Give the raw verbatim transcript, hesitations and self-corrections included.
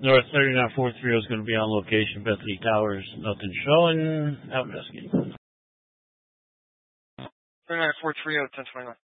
North thirty-nine four three is going to be on location, Bethany Towers. Nothing showing. Out investigating. thirty-nine four three oh, ten twenty-nine.